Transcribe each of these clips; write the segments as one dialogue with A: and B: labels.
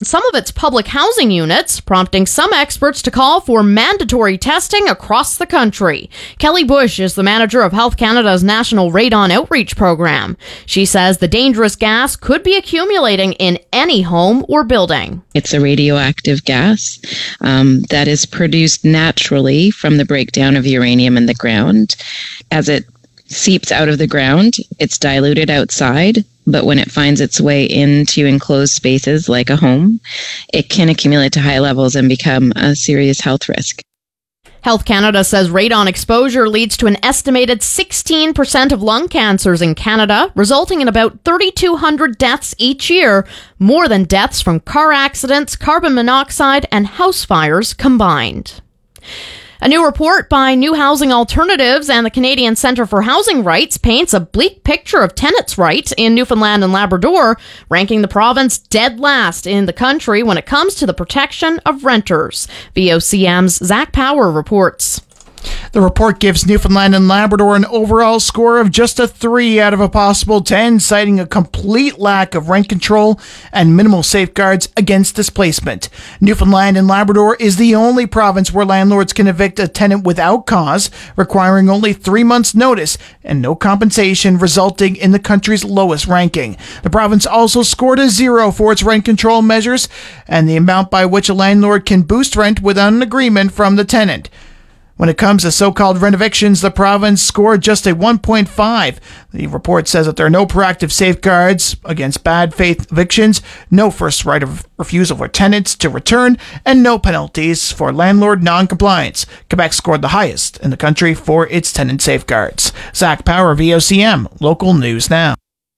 A: some of its public housing units, prompting some experts to call for mandatory testing across the country. Kelly Bush is the manager of Health Canada's National Radon Outreach Program. She says the dangerous gas could be accumulating in any home or building.
B: It's a radioactive gas that is produced naturally from the breakdown of uranium in the ground. As it seeps out of the ground, it's diluted outside, but when it finds its way into enclosed spaces like a home, it can accumulate to high levels and become a serious health risk.
A: Health Canada says radon exposure leads to an estimated 16% of lung cancers in Canada, resulting in about 3,200 deaths each year, more than deaths from car accidents, carbon monoxide, and house fires combined. A new report by New Housing Alternatives and the Canadian Centre for Housing Rights paints a bleak picture of tenants' rights in Newfoundland and Labrador, ranking the province dead last in the country when it comes to the protection of renters. VOCM's Zach Power reports.
C: The report gives Newfoundland and Labrador an overall score of just a 3 out of a possible 10, citing a complete lack of rent control and minimal safeguards against displacement. Newfoundland and Labrador is the only province where landlords can evict a tenant without cause, requiring only 3 months' notice and no compensation, resulting in the country's lowest ranking. The province also scored a 0 for its rent control measures and the amount by which a landlord can boost rent without an agreement from the tenant. When it comes to so-called rent evictions, the province scored just a 1.5. The report says that there are no proactive safeguards against bad faith evictions, no first right of refusal for tenants to return, and no penalties for landlord non-compliance. Quebec scored the highest in the country for its tenant safeguards. Zach Power, VOCM, Local News Now.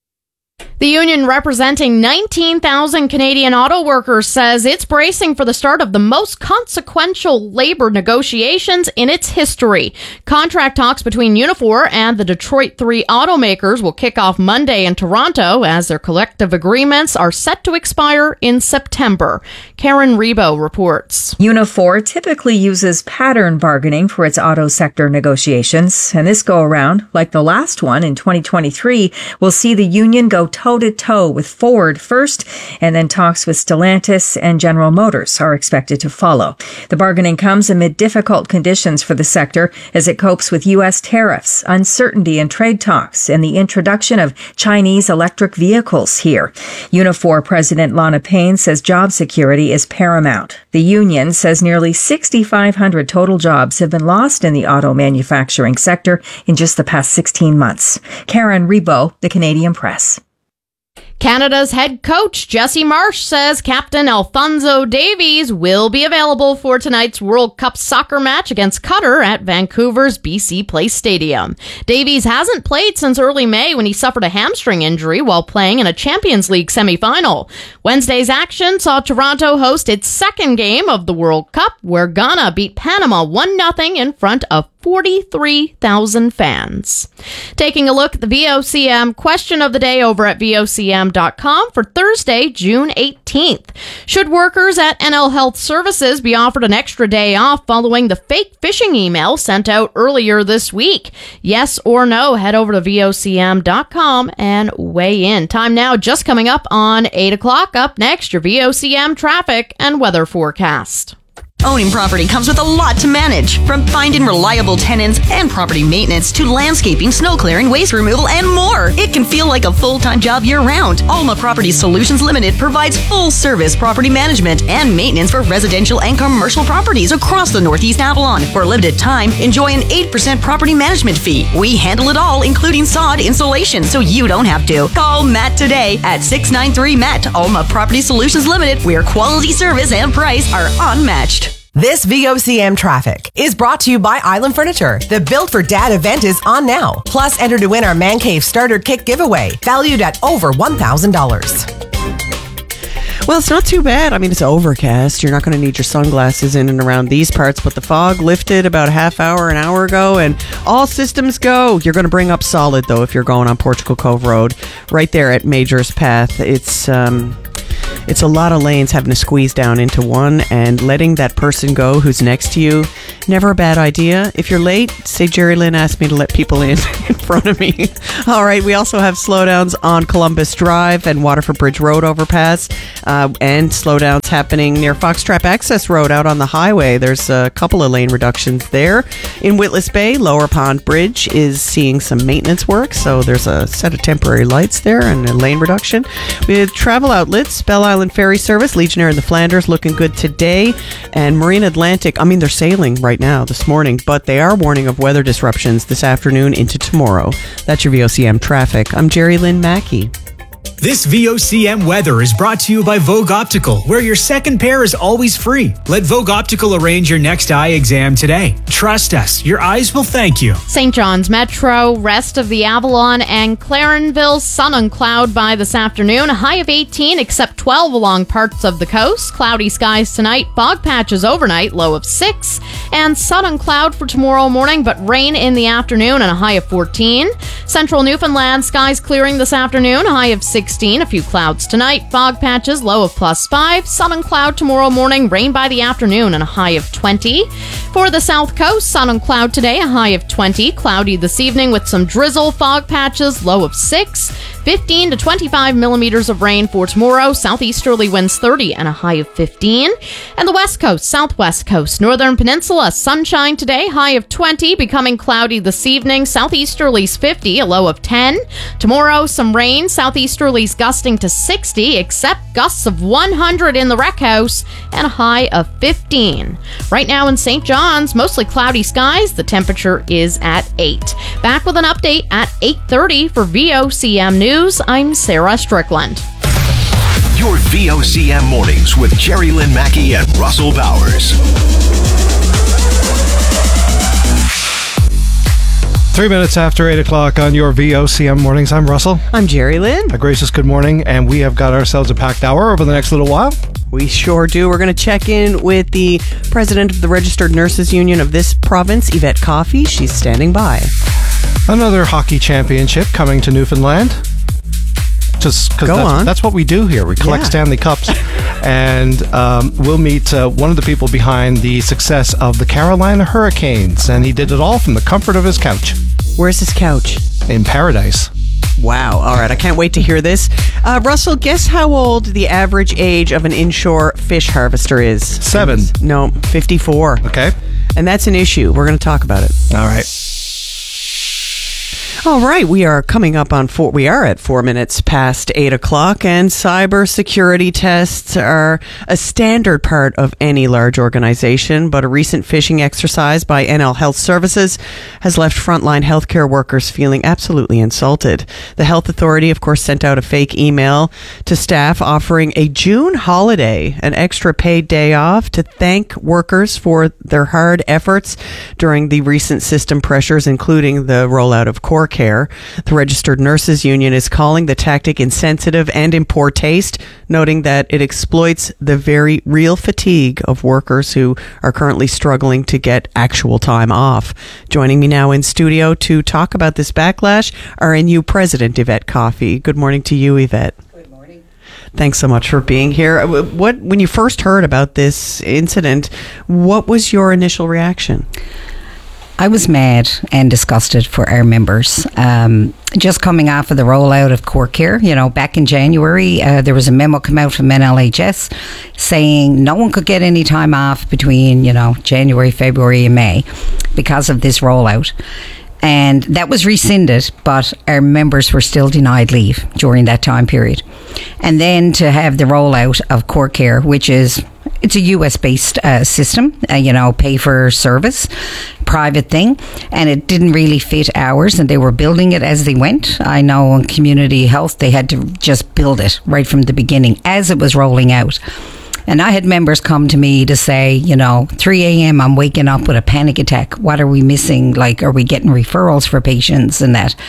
A: The union representing 19,000 Canadian auto workers says it's bracing for the start of the most consequential labor negotiations in its history. Contract talks between Unifor and the Detroit 3 automakers will kick off Monday in Toronto as their collective agreements are set to expire in September. Karen Rebo reports.
D: Unifor typically uses pattern bargaining for its auto sector negotiations, and this go-around, like the last one in 2023, will see the union go toe-to-toe with Ford first, and then talks with Stellantis and General Motors are expected to follow. The bargaining comes amid difficult conditions for the sector as it copes with U.S. tariffs, uncertainty in trade talks, and the introduction of Chinese electric vehicles here. Unifor President Lana Payne says job security is paramount. The union says nearly 6,500 total jobs have been lost in the auto manufacturing sector in just the past 16 months. Karen Rebo, The Canadian Press.
A: Canada's head coach, Jesse Marsh, says Captain Alphonso Davies will be available for tonight's World Cup soccer match against Qatar at Vancouver's BC Place Stadium. Davies hasn't played since early May when he suffered a hamstring injury while playing in a Champions League semifinal. Wednesday's action saw Toronto host its second game of the World Cup, where Ghana beat Panama 1-0 in front of 43,000 fans. Taking a look at the VOCM question of the day over at VOCM.com for Thursday, June 18th. Should workers at NL Health Services be offered an extra day off following the fake phishing email sent out earlier this week? Yes or no? Head over to VOCM.com and weigh in. Time now just coming up on 8 o'clock. Up next, your VOCM traffic and weather forecast.
E: Owning property comes with a lot to manage, from finding reliable tenants and property maintenance to landscaping, snow clearing, waste removal, and more. It can feel like a full-time job year-round. Alma Property Solutions Limited provides full-service property management and maintenance for residential and commercial properties across the Northeast Avalon. For a limited time, enjoy an 8% property management fee. We handle it all, including sod installation, so you don't have to. Call Matt today at 693-MATT. Alma Property Solutions Limited, where quality service and price are unmatched.
F: This VOCM traffic is brought to you by Island Furniture. The Built for Dad event is on now. Plus, enter to win our Man Cave Starter Kit giveaway, valued at over $1,000.
G: Well, it's not too bad. I mean, it's overcast. You're not going to need your sunglasses in and around these parts, but the fog lifted about a half hour, an hour ago, and all systems go. You're going to bring up solid, though, if you're going on Portugal Cove Road, right there at Major's Path. It's It's a lot of lanes having to squeeze down into one, and letting that person go who's next to you, never a bad idea. If you're late, say Jerry Lynn asked me to let people in front of me. All right, we also have slowdowns on Columbus Drive and Waterford Bridge Road overpass, and slowdowns happening near Foxtrap Access Road out on the highway. There's a couple of lane reductions there. In Witless Bay, Lower Pond Bridge is seeing some maintenance work, so there's a set of temporary lights there and a lane reduction. With travel outlets, Bell Island Ferry Service, Legionnaire in the Flanders looking good today, and Marine Atlantic, they're sailing right now this morning, but they are warning of weather disruptions this afternoon into tomorrow. That's your VOCM traffic. I'm Jerry Lynn Mackey.
H: This VOCM weather is brought to you by Vogue Optical, where your second pair is always free. Let Vogue Optical arrange your next eye exam today. Trust us, your eyes will thank you.
A: St. John's Metro, rest of the Avalon and Clarenville, sun and cloud by this afternoon. A high of 18, except 12 along parts of the coast. Cloudy skies tonight, fog patches overnight, low of 6. And sun and cloud for tomorrow morning, but rain in the afternoon and a high of 14. Central Newfoundland, skies clearing this afternoon, a high of 16. A few clouds tonight, fog patches, low of +5. Sun and cloud tomorrow morning, rain by the afternoon and a high of 20. For the south coast, sun and cloud today, a high of 20. Cloudy this evening with some drizzle, fog patches, low of 6. 15 to 25 millimeters of rain for tomorrow. Southeasterly winds 30 and a high of 15. And the west coast, southwest coast, northern peninsula, sunshine today, high of 20, becoming cloudy this evening. Southeasterlies 50, a low of 10. Tomorrow, some rain, southeasterlies gusting to 60, except gusts of 100 in the Rec House and a high of 15. Right now in St. John's, mostly cloudy skies. The temperature is at 8. Back with an update at 8:30 for VOCM News. I'm Sarah Strickland.
I: Your VOCM mornings with Jerry Lynn Mackey and Russell Bowers.
J: 3 minutes after 8 o'clock on your VOCM mornings. I'm Russell.
G: I'm Jerry Lynn.
J: A gracious good morning, and we have got ourselves a packed hour over the next little while.
G: We sure do. We're going to check in with the president of the Registered Nurses Union of this province, Yvette Coffey. She's standing by.
J: Another hockey championship coming to Newfoundland. Just because that's what we do here. We collect Stanley Cups, and we'll meet one of the people behind the success of the Carolina Hurricanes, and he did it all from the comfort of his couch.
G: Where's his couch?
J: In paradise.
G: Wow. All right. I can't wait to hear this. Russell, guess how old the average age of an inshore fish harvester is?
J: 7.
G: No, 54.
J: Okay.
G: And that's an issue. We're going to talk about it.
J: All right.
G: All right, we are coming up on we are at 4 minutes past 8 o'clock, and cybersecurity tests are a standard part of any large organization, but a recent phishing exercise by NL Health Services has left frontline healthcare workers feeling absolutely insulted. The health authority, of course, sent out a fake email to staff offering a June holiday, an extra paid day off to thank workers for their hard efforts during the recent system pressures, including the rollout of Core Care. The Registered Nurses Union is calling the tactic insensitive and in poor taste, noting that it exploits the very real fatigue of workers who are currently struggling to get actual time off. Joining me now in studio to talk about this backlash are NU President Yvette Coffey. Good morning to you, Yvette.
K: Good morning.
G: Thanks so much for being here. When you first heard about this incident, what was your initial reaction?
K: I was mad and disgusted for our members. Just coming off of the rollout of Core Care, back in January, there was a memo come out from NLHS saying no one could get any time off between, January, February and May because of this rollout. And that was rescinded, but our members were still denied leave during that time period. And then to have the rollout of Core Care, which is, it's a US-based system, pay for service, private thing, and it didn't really fit ours, and they were building it as they went. I know in community health, they had to just build it right from the beginning as it was rolling out. And I had members come to me to say, 3 a.m. I'm waking up with a panic attack. What are we missing? Like, are we getting referrals for patients and that?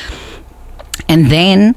K: And then,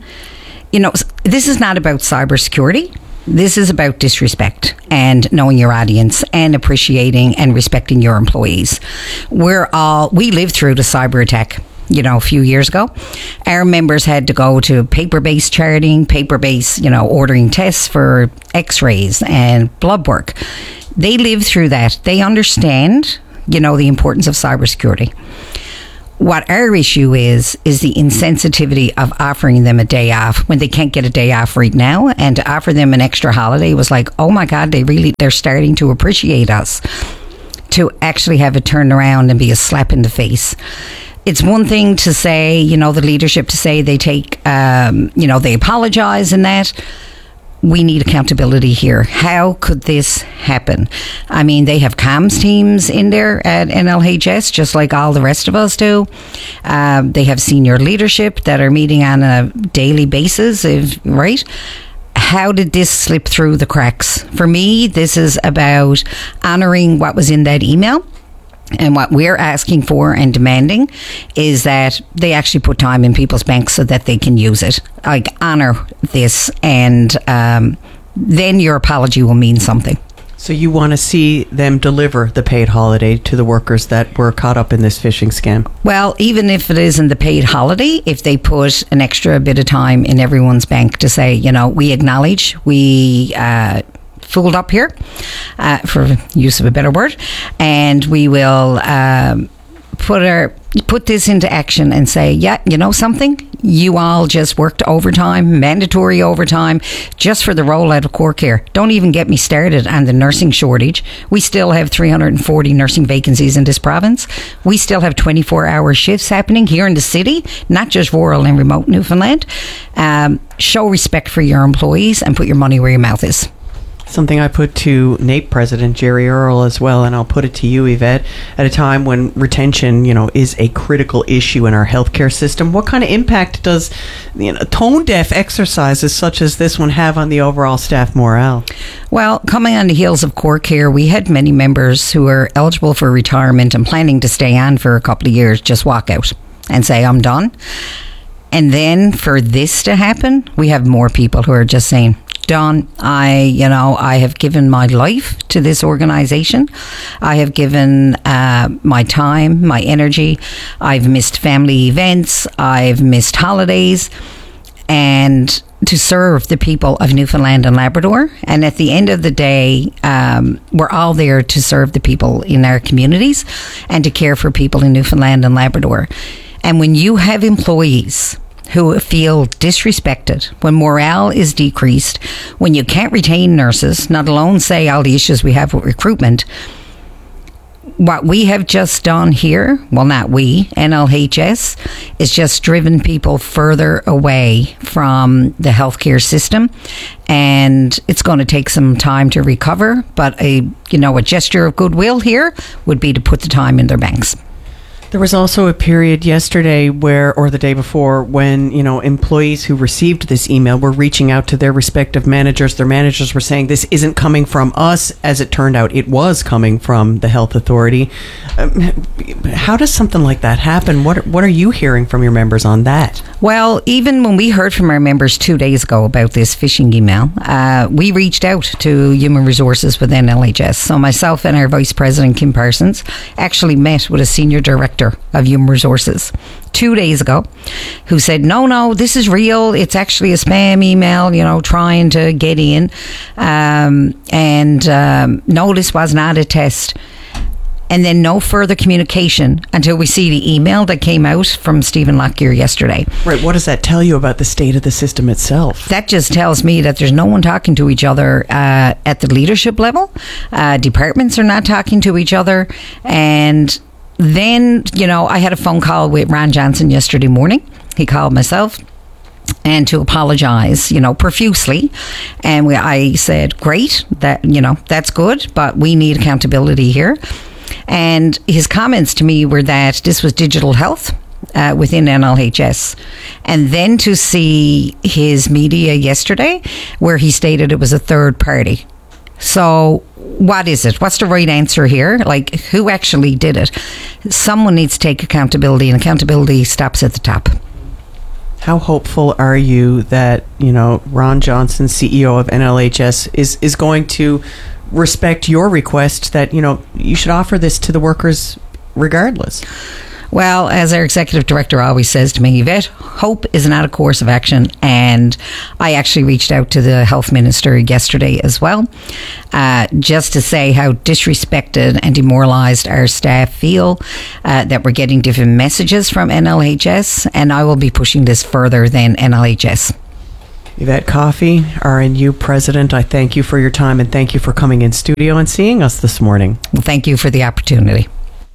K: this is not about cybersecurity. This is about disrespect and knowing your audience and appreciating and respecting your employees. We lived through the cyber attack a few years ago. Our members had to go to paper-based charting, paper-based, ordering tests for x-rays and blood work. They lived through that. They understand, the importance of cybersecurity. What our issue is the insensitivity of offering them a day off when they can't get a day off right now, and to offer them an extra holiday was like, oh my God, they're starting to appreciate us. To actually have it turned around and be a slap in the face. It's one thing to say, the leadership to say they take, they apologize and that. We need accountability here. How could this happen? I mean, they have comms teams in there at NLHS, just like all the rest of us do. They have senior leadership that are meeting on a daily basis, right? How did this slip through the cracks? For me, this is about honouring what was in that email. And what we're asking for and demanding is that they actually put time in people's banks so that they can use it. Like, honour this, and then your apology will mean something.
G: So you want to see them deliver the paid holiday to the workers that were caught up in this phishing scam?
K: Well, even if it isn't the paid holiday, if they put an extra bit of time in everyone's bank to say, we acknowledge we fooled up here, for use of a better word, and we will put this into action and say, yeah, something? You all just worked overtime, mandatory overtime, just for the rollout of Core Care. Don't even get me started on the nursing shortage. We still have 340 nursing vacancies in this province. We still have 24-hour shifts happening here in the city, not just rural and remote Newfoundland. Show respect for your employees and put your money where your mouth is.
G: Something I put to NAPE President Jerry Earle as well, and I'll put it to you, Yvette. At a time when retention, is a critical issue in our healthcare system, what kind of impact does tone-deaf exercises such as this one have on the overall staff morale?
K: Well, coming on the heels of Core Care, we had many members who are eligible for retirement and planning to stay on for a couple of years just walk out and say, I'm done. And then for this to happen, we have more people who are just saying, done. I have given my life to this organization. I have given my time, my energy. I've missed family events. I've missed holidays, and to serve the people of Newfoundland and Labrador. And at the end of the day, we're all there to serve the people in our communities and to care for people in Newfoundland and Labrador. And when you have employees who feel disrespected, when morale is decreased, when you can't retain nurses, not alone say all the issues we have with recruitment, what we have just done here, well, not we, NLHS, is just driven people further away from the healthcare system, and it's going to take some time to recover, but a gesture of goodwill here would be to put the time in their banks.
G: There was also a period yesterday or the day before, when, employees who received this email were reaching out to their respective managers. Their managers were saying, this isn't coming from us. As it turned out, it was coming from the health authority. How does something like that happen? What are you hearing from your members on that?
K: Well, even when we heard from our members 2 days ago about this phishing email, we reached out to Human Resources within NLHS. So myself and our Vice President, Kim Parsons, actually met with a Senior Director of Human Resources 2 days ago, who said, no, this is real. It's actually a spam email, trying to get in. No, this was not a test. And then no further communication until we see the email that came out from Stephen Lockyer yesterday.
G: Right. What does that tell you about the state of the system itself?
K: That just tells me that there's no one talking to each other at the leadership level. Departments are not talking to each other. And then, I had a phone call with Ron Johnson yesterday morning. He called myself and to apologize, profusely. And I said, great, that's good, but we need accountability here. And his comments to me were that this was digital health within NLHS. And then to see his media yesterday where he stated it was a third party. So what is it? What's the right answer here? Like, who actually did it? Someone needs to take accountability, and accountability stops at the top.
G: How hopeful are you that, Ron Johnson, CEO of NLHS, is going to respect your request that, you should offer this to the workers regardless?
K: Well, as our executive director always says to me, Yvette, hope is not a course of action. And I actually reached out to the health minister yesterday as well, just to say how disrespected and demoralised our staff feel, that we're getting different messages from NLHS, and I will be pushing this further than NLHS.
G: Yvette Coffey, RNU President, I thank you for your time and thank you for coming in studio and seeing us this morning.
K: Well, thank you for the opportunity.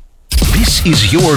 I: This is your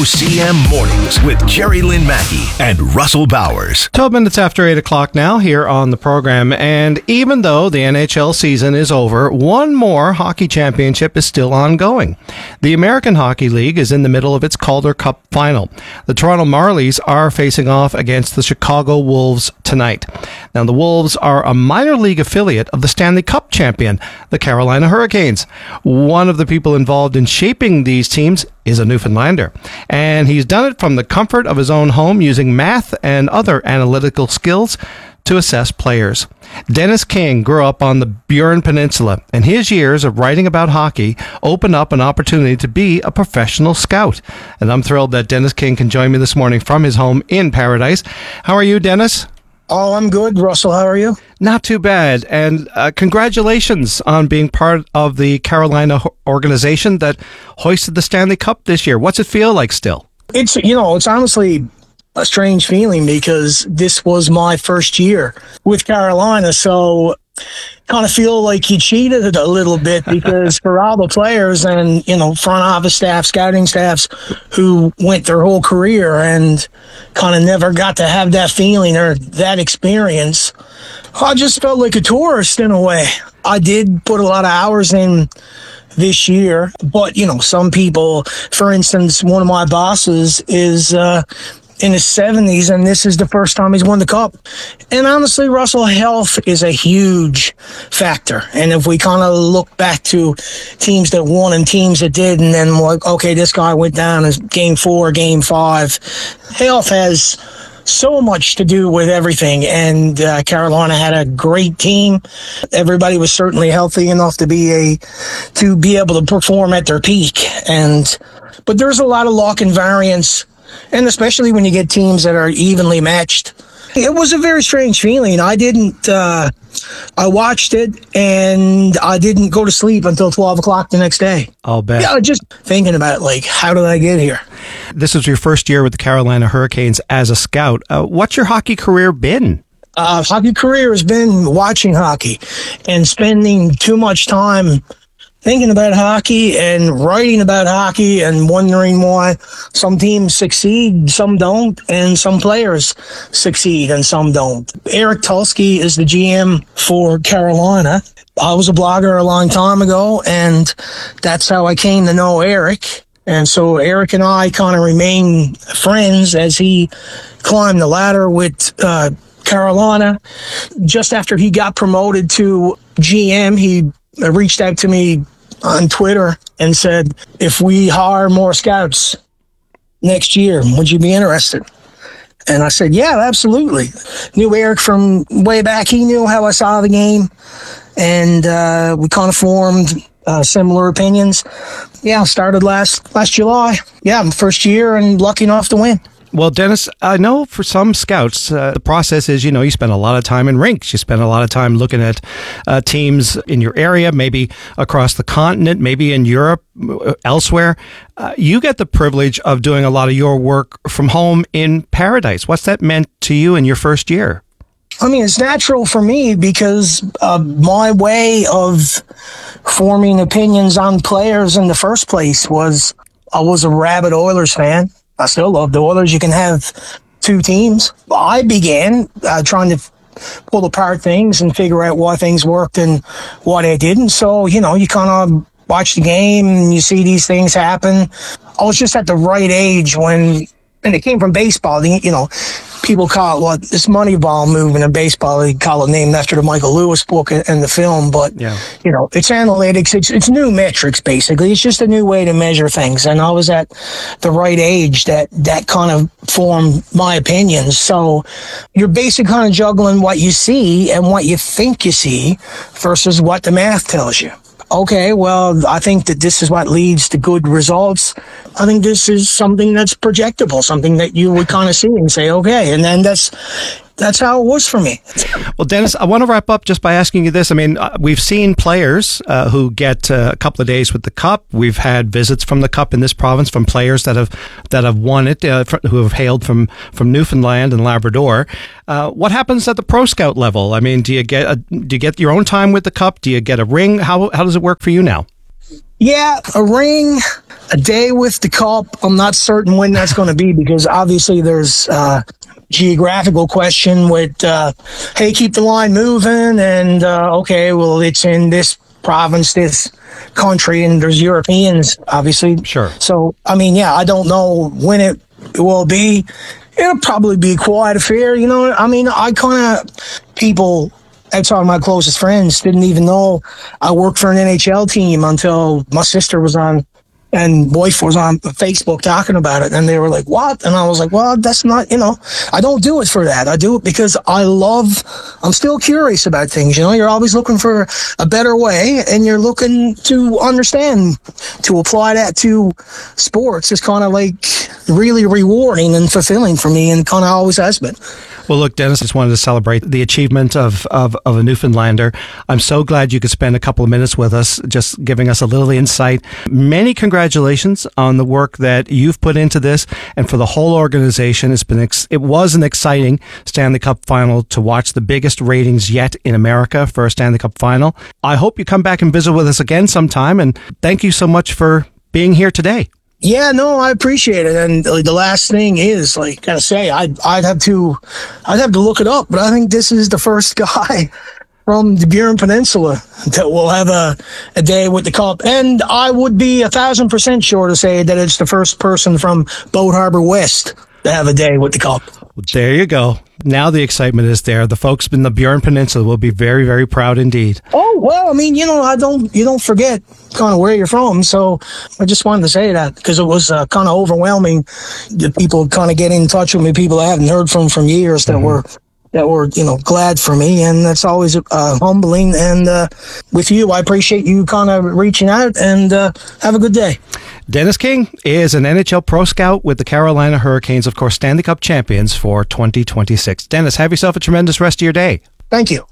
I: VOCM Mornings with Jerry Lynn Mackey and Russell Bowers.
J: 12 minutes after 8 o'clock now here on the program. And even though the NHL season is over, one more hockey championship is still ongoing. The American Hockey League is in the middle of its Calder Cup final. The Toronto Marlies are facing off against the Chicago Wolves tonight. Now, the Wolves are a minor league affiliate of the Stanley Cup champion, the Carolina Hurricanes. One of the people involved in shaping these teams is a Newfoundlander, and he's done it from the comfort of his own home using math and other analytical skills to assess players. Dennis King grew up on the Burin Peninsula, and his years of writing about hockey opened up an opportunity to be a professional scout. And I'm thrilled that Dennis King can join me this morning from his home in Paradise. How are you, Dennis?
L: Oh, I'm good. Russell, how are you?
J: Not too bad. And congratulations on being part of the Carolina organization that hoisted the Stanley Cup this year. What's it feel like still?
L: It's honestly a strange feeling because this was my first year with Carolina. So kind of feel like you cheated a little bit because for all the players and, front office staff, scouting staffs who went their whole career and kind of never got to have that feeling or that experience, I just felt like a tourist in a way. I did put a lot of hours in this year, but, some people, for instance, one of my bosses is in his 70s, and this is the first time he's won the Cup. And honestly, Russell, health is a huge factor. And if we kind of look back to teams that won and teams that did, and then like, okay, this guy went down as game 4, game 5, health has so much to do with everything. And Carolina had a great team. Everybody was certainly healthy enough to be able to perform at their peak. But there's a lot of luck and variance. And especially when you get teams that are evenly matched. It was a very strange feeling. I watched it and I didn't go to sleep until 12 o'clock the next day.
J: I'll bet.
L: Yeah, just thinking about how did I get here?
J: This was your first year with the Carolina Hurricanes as a scout. What's your hockey career been?
L: Hockey career has been watching hockey and spending too much time thinking about hockey and writing about hockey and wondering why some teams succeed, some don't, and some players succeed and some don't. Eric Tulsky is the GM for Carolina. I was a blogger a long time ago, and that's how I came to know Eric. And so Eric and I kind of remain friends as he climbed the ladder with Carolina. Just after he got promoted to GM, he reached out to me on Twitter and said, if we hire more scouts next year, would you be interested? And I said, yeah, absolutely. Knew Eric from way back. He knew how I saw the game, and we kind of formed similar opinions. Yeah, started last July. Yeah, first year and lucky enough to win.
J: Well, Dennis, I know for some scouts, the process is, you spend a lot of time in rinks. You spend a lot of time looking at teams in your area, maybe across the continent, maybe in Europe, elsewhere. You get the privilege of doing a lot of your work from home in Paradise. What's that meant to you in your first year?
L: I mean, it's natural for me because my way of forming opinions on players in the first place was I was a rabid Oilers fan. I still love the Oilers. You can have two teams. I began trying to pull apart things and figure out why things worked and why they didn't. So, you kind of watch the game and you see these things happen. I was just at the right age when, and it came from baseball, people call it this Moneyball movement in baseball. They call it named after the Michael Lewis book and the film. But, it's analytics. It's new metrics, basically. It's just a new way to measure things. And I was at the right age that kind of formed my opinions. So you're basically kind of juggling what you see and what you think you see versus what the math tells you. okay, well, I think that this is what leads to good results. I think this is something that's projectable, something that you would kind of see and say, okay. And then that's how it was for me.
J: Well, Dennis, I want to wrap up just by asking you this. I mean, we've seen players who get a couple of days with the Cup. We've had visits from the Cup in this province from players that have won it, who have hailed from Newfoundland and Labrador. What happens at the Pro Scout level? I mean, do you get your own time with the Cup? Do you get a ring? How does it work for you now?
L: Yeah, a ring, a day with the Cup. I'm not certain when that's going to be, because obviously there's geographical question with, hey, keep the line moving, and okay, well, it's in this province, this country, and there's Europeans, obviously. Sure. So, I mean, yeah, I don't know when it will be. It'll probably be quite a fair, you know. I mean, I kind of, people outside of my closest friends didn't even know I worked for an NHL team until my sister was on and wife was on Facebook talking about it, and they were like, what? And I was like, well, that's not, you know, I don't do it for that. I do it because I'm still curious about things. You know, you're always looking for a better way, and you're looking to understand, to apply that to sports. It's kind of like really rewarding and fulfilling for me, and kind of always has been.
J: Well, look, Dennis, just wanted to celebrate the achievement of a Newfoundlander. I'm so glad you could spend a couple of minutes with us, just giving us a little insight. Many congratulations on the work that you've put into this, and for the whole organization. It was an exciting Stanley Cup final to watch, the biggest ratings yet in America for a Stanley Cup final. I hope you come back and visit with us again sometime, and thank you so much for being here today.
L: Yeah, no, I appreciate it. And the last thing is, like, gotta say, I'd have to look it up, but I think this is the first guy from the Burin Peninsula that will have a day with the Cup. And I would be 1,000% sure to say that it's the first person from Boat Harbor West to have a day with the Cup.
J: Well, there you go. Now the excitement is there. The folks in the Burin Peninsula will be very, very proud indeed.
L: Oh, well, I mean, you know, you don't forget kind of where you're from. So I just wanted to say that, because it was kind of overwhelming. The people kind of get in touch with me, people I haven't heard from years that were, you know, glad for me. And that's always humbling. And with you, I appreciate you kind of reaching out, and have a good day.
J: Dennis King is an NHL Pro Scout with the Carolina Hurricanes, of course, Stanley Cup champions for 2026. Dennis, have yourself a tremendous rest of your day.
L: Thank you.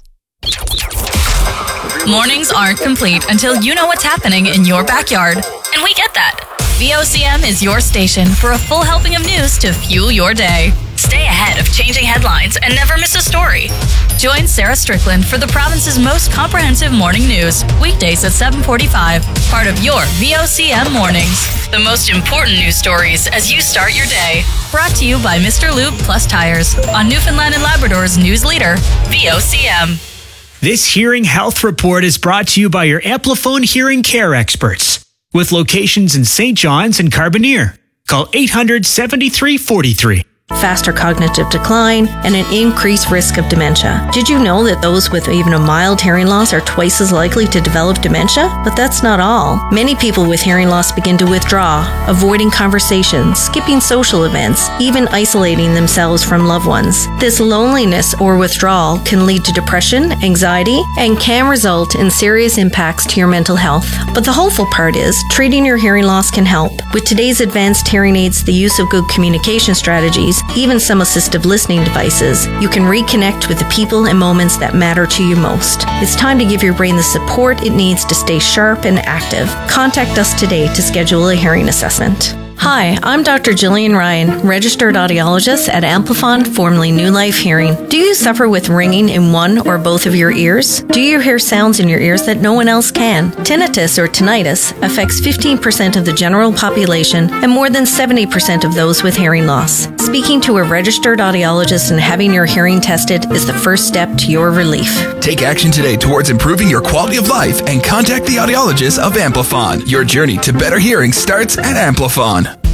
M: Mornings aren't complete until you know what's happening in your backyard. And we get that. VOCM is your station for a full helping of news to fuel your day. Stay ahead of changing headlines and never miss a story. Join Sarah Strickland for the province's most comprehensive morning news, weekdays at 7:45, part of your VOCM Mornings. The most important news stories as you start your day. Brought to you by Mr. Lube Plus Tires on Newfoundland and Labrador's news leader, VOCM.
H: This Hearing Health Report is brought to you by your Amplifone Hearing Care experts, with locations in St. John's and Carbonear. Call 800-7343.
N: Faster cognitive decline, and an increased risk of dementia. Did you know that those with even a mild hearing loss are twice as likely to develop dementia? But that's not all. Many people with hearing loss begin to withdraw, avoiding conversations, skipping social events, even isolating themselves from loved ones. This loneliness or withdrawal can lead to depression, anxiety, and can result in serious impacts to your mental health. But the hopeful part is, treating your hearing loss can help. With today's advanced hearing aids, the use of good communication strategies, even some assistive listening devices, you can reconnect with the people and moments that matter to you most. It's time to give your brain the support it needs to stay sharp and active. Contact us today to schedule a hearing assessment. Hi, I'm Dr. Jillian Ryan, registered audiologist at Amplifon, formerly New Life Hearing. Do you suffer with ringing in one or both of your ears? Do you hear sounds in your ears that no one else can? Tinnitus or tinnitus affects 15% of the general population and more than 70% of those with hearing loss. Speaking to a registered audiologist and having your hearing tested is the first step to your relief.
O: Take action today towards improving your quality of life and contact the audiologist of Amplifon. Your journey to better hearing starts at Amplifon.
P: Hi,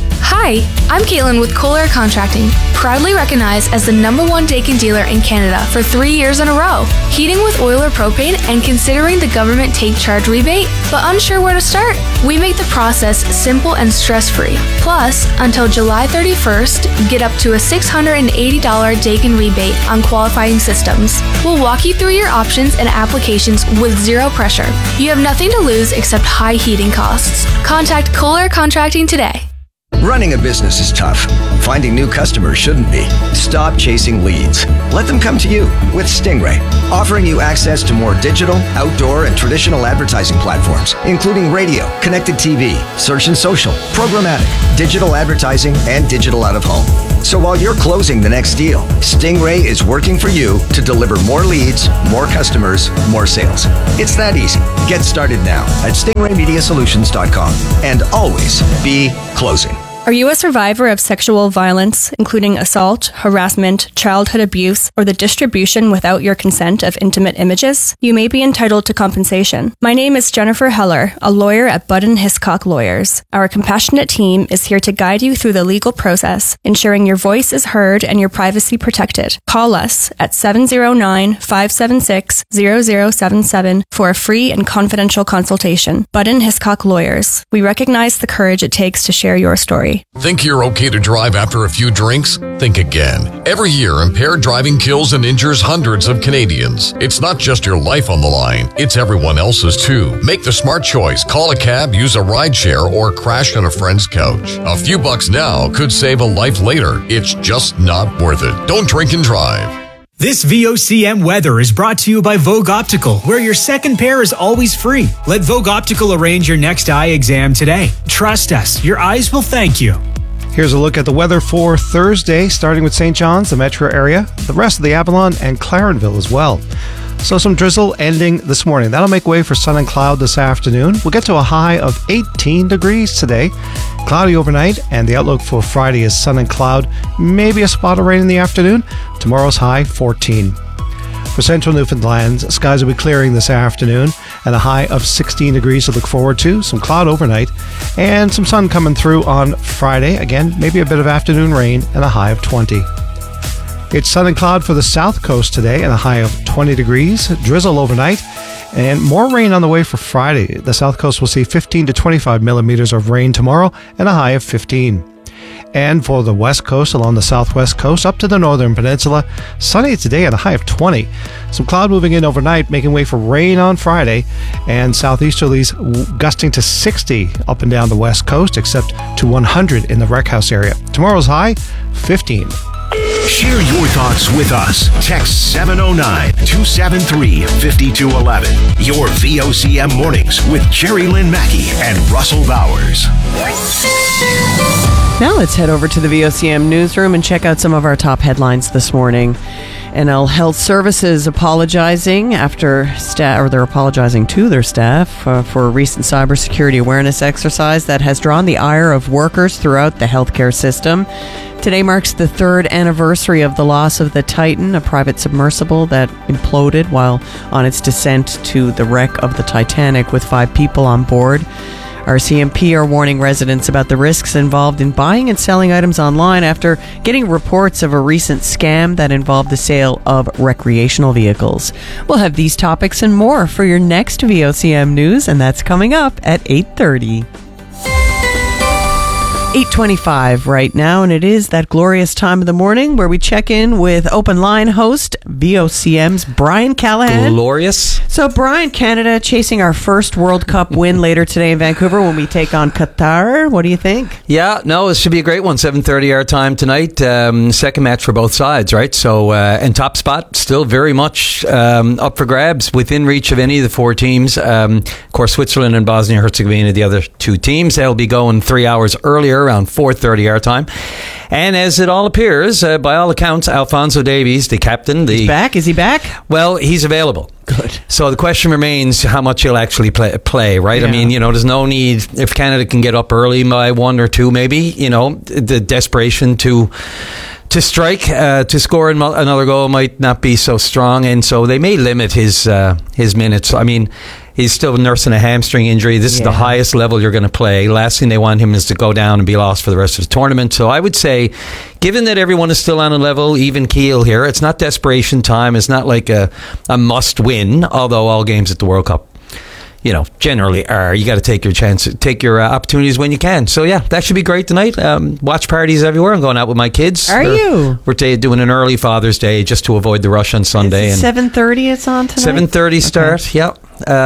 P: Hi, I'm Caitlin with Kohler Contracting, proudly recognized as the #1 Daikin dealer in Canada for 3 years in a row. Heating with oil or propane and considering the government take charge rebate, but unsure where to start? We make the process simple and stress-free. Plus, until July 31st, get up to a $680 Daikin rebate on qualifying systems. We'll walk you through your options and applications with zero pressure. You have nothing to lose except high heating costs. Contact Kohler Contracting today.
Q: Running a business is tough. Finding new customers shouldn't be. Stop chasing leads. Let them come to you with Stingray, offering you access to more digital, outdoor, and traditional advertising platforms, including radio, connected TV, search and social, programmatic, digital advertising, and digital out of home. So while you're closing the next deal, Stingray is working for you to deliver more leads, more customers, more sales. It's that easy. Get started now at stingraymediasolutions.com and always be closing.
R: Are you a survivor of sexual violence, including assault, harassment, childhood abuse, or the distribution without your consent of intimate images? You may be entitled to compensation. My name is Jennifer Heller, a lawyer at Budden Hiscock Lawyers. Our compassionate team is here to guide you through the legal process, ensuring your voice is heard and your privacy protected. Call us at 709-576-0077 for a free and confidential consultation. Budden Hiscock Lawyers. We recognize the courage it takes to share your story.
S: Think you're okay to drive after a few drinks? Think again. Every year, impaired driving kills and injures hundreds of Canadians. It's not just your life on the line, it's everyone else's too. Make the smart choice. Call a cab, use a rideshare, or crash on a friend's couch. A few bucks now could save a life later. It's just not worth it. Don't drink and drive.
H: This VOCM weather is brought to you by Vogue Optical, where your second pair is always free. Let Vogue Optical arrange your next eye exam today. Trust us, your eyes will thank you.
J: Here's a look at the weather for Thursday, starting with St. John's, the metro area, the rest of the Avalon, and Clarenville as well. So some drizzle ending this morning. That'll make way for sun and cloud this afternoon. We'll get to a high of 18 degrees today. Cloudy overnight, and the outlook for Friday is sun and cloud, maybe a spot of rain in the afternoon. Tomorrow's high, 14. For central Newfoundland, skies will be clearing this afternoon, and a high of 16 degrees to look forward to. Some cloud overnight, and some sun coming through on Friday. Again, maybe a bit of afternoon rain, and a high of 20. It's sun and cloud for the south coast today, and a high of 20 degrees. Drizzle overnight, and more rain on the way for Friday. The south coast will see 15 to 25 millimeters of rain tomorrow, and a high of 15. And for the west coast, along the southwest coast, up to the northern peninsula, sunny today at a high of 20. Some cloud moving in overnight, making way for rain on Friday, and southeasterlies gusting to 60 up and down the west coast, except to 100 in the Wreck House area. Tomorrow's high, 15.
I: Share your thoughts with us. Text 709-273-5211. Your VOCM mornings with Jerry Lynn Mackey and Russell Bowers.
G: Now let's head over to the VOCM newsroom and check out some of our top headlines this morning. NL Health Services apologizing after they're apologizing to their staff for a recent cybersecurity awareness exercise that has drawn the ire of workers throughout the healthcare system. Today marks the third anniversary of the loss of the Titan, a private submersible that imploded while on its descent to the wreck of the Titanic with 5 people on board. RCMP are warning residents about the risks involved in buying and selling items online after getting reports of a recent scam that involved the sale of recreational vehicles. We'll have these topics and more for your next VOCM news, and that's coming up at 8:30. 8:25 right now, and it is that glorious time of the morning where we check in with Open Line host VOCM's Brian Callahan.
T: Glorious.
G: So, Brian, Canada chasing our first World Cup win later today in Vancouver when we take on Qatar. What do you think?
T: Yeah, no, it should be a great one. 7:30 our time tonight. Second match for both sides, right? So, and top spot still very much up for grabs, within reach of any of the 4 teams. Of course, Switzerland and Bosnia-Herzegovina, the other 2 teams. They'll be going 3 hours earlier, around 4:30 our time. And as it all appears, by all accounts, Alphonso Davies, the captain...
G: He's back? Is he back?
T: Well, he's available.
G: Good.
T: So the question remains how much he'll actually play, right? Yeah. I mean, there's no need, if Canada can get up early by 1 or 2 maybe, the desperation to strike, to score another goal might not be so strong, and so they may limit his minutes. I mean, He's still nursing a hamstring injury. This is the highest level you're going to play. Last thing they want him is to go down and be lost for the rest of the tournament. So I would say, given that everyone is still on a level, even keel here, it's not desperation time. It's not like a must win, although all games at the World Cup, generally are. You got to take your chances, take your opportunities when you can. So yeah, that should be great tonight. Watch parties everywhere. I'm going out with my kids. We're doing an early Father's Day just to avoid the rush on Sunday.
G: 7:30 it's on tonight?
T: 7:30 start, yeah.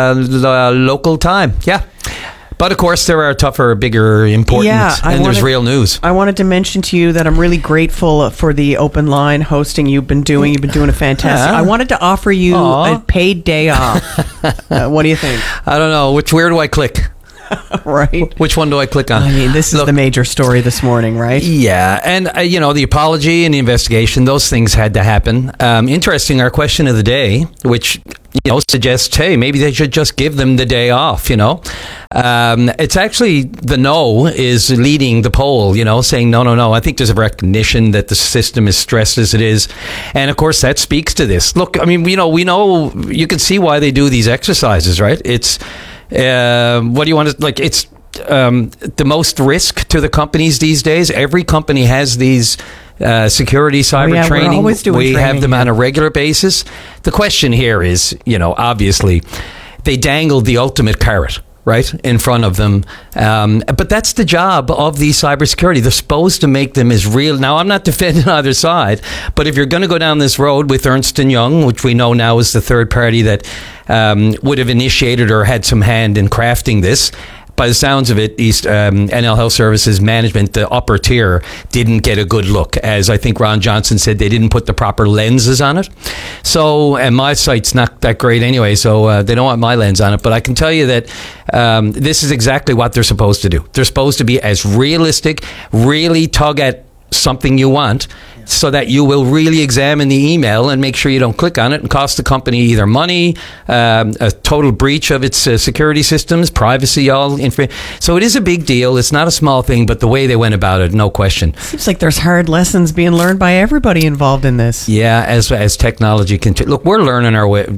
T: Local time, yeah. But of course, there are tougher, bigger, important, and there's real news.
G: I wanted to mention to you that I'm really grateful for the open line hosting you've been doing. You've been doing a fantastic. I wanted to offer you a paid day off. What do you think?
T: I don't know. Where do I click?
G: Right.
T: Which one do I click on?
G: I mean, this is the major story this morning, right?
T: Yeah. And, the apology and the investigation, those things had to happen. Interesting, our question of the day, which, suggests, hey, maybe they should just give them the day off, It's actually the no is leading the poll, saying no. I think there's a recognition that the system is stressed as it is. And, of course, that speaks to this. Look, I mean, we know you can see why they do these exercises, right? It's... what do you want to it's the most risk to the companies these days. Every company has these security cyber training.
G: We're always doing training,
T: have them on a regular basis. The question here is, obviously they dangled the ultimate carrot right in front of them, but that's the job of the cybersecurity. They're supposed to make them as real. Now, I'm not defending either side, but if you're going to go down this road with Ernst & Young, which we know now is the third party that would have initiated or had some hand in crafting this, by the sounds of it, NL Health Services management, the upper tier, didn't get a good look. As I think Ron Johnson said, they didn't put the proper lenses on it. So, and my site's not that great anyway, so they don't want my lens on it. But I can tell you that this is exactly what they're supposed to do. They're supposed to be as realistic, really tug at something you want, so that you will really examine the email and make sure you don't click on it and cost the company either money, a total breach of its security systems, privacy, so it is a big deal. It's not a small thing, but the way they went about it, no question.
G: Seems like there's hard lessons being learned by everybody involved in this.
T: Yeah, as technology continues. Look, we're learning our way.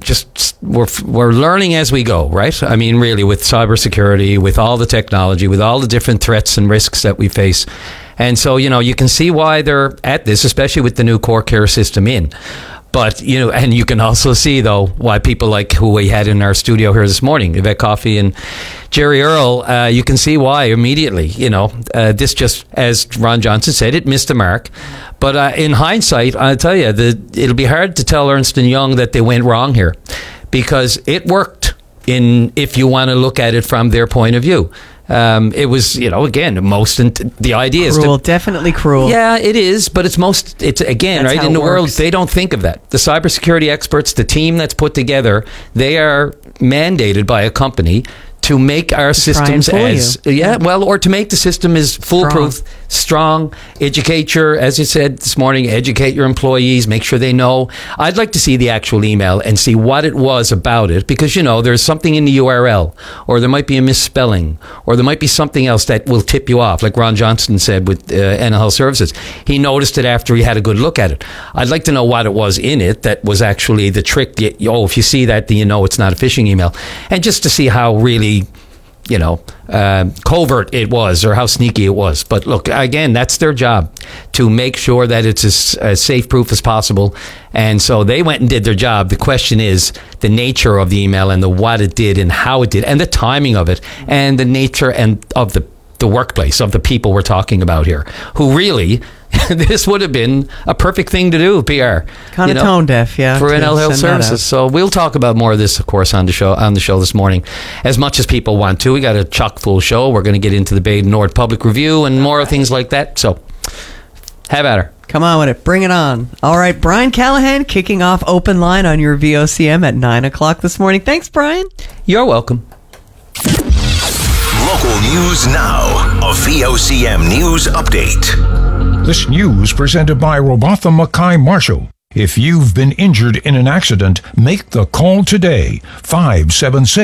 T: We're learning as we go, right? I mean, really, with cybersecurity, with all the technology, with all the different threats and risks that we face. And so, you can see why they're at this, especially with the new core care system in. But, and you can also see, though, why people like who we had in our studio here this morning, Yvette Coffey and Jerry Earl, you can see why immediately. This just, as Ron Johnson said, it missed the mark. But in hindsight, I'll tell you, it'll be hard to tell Ernst & Young that they went wrong here, because it worked if you want to look at it from their point of view. It was, again, the idea is
G: cruel, definitely cruel.
T: Yeah, it is, but it's again, that's right, in the world, they don't think of that. The cybersecurity experts, the team that's put together, they are mandated by a company to make our systems or to make the system as foolproof, strong, educate as you said this morning, educate your employees, make sure they know. I'd like to see the actual email and see what it was about it, because, there's something in the URL, or there might be a misspelling, or there might be something else that will tip you off, like Ron Johnson said with NL Health Services. He noticed it after he had a good look at it. I'd like to know what it was in it that was actually the trick. If you see that, then it's not a phishing email. And just to see how really covert it was, or how sneaky it was. But look, again, that's their job, to make sure that it's as safe-proof as possible. And so they went and did their job. The question is the nature of the email and what it did and how it did and the timing of it and the nature and of the workplace of the people we're talking about here, who really... this would have been a perfect thing to do, PR.
G: Kind of tone deaf,
T: for NL Health Services. So we'll talk about more of this, of course, on the show this morning, as much as people want to. We got a chock full show. We're going to get into the Bay Nord Public Review and more things like that. So have at her.
G: Come on with it. Bring it on. All right, Brian Callahan kicking off Open Line on your VOCM at 9 o'clock this morning. Thanks, Brian.
T: You're welcome.
I: Local news now. A VOCM news update.
U: This news presented by Robatha Mackay Marshall. If you've been injured in an accident, make the call today. 576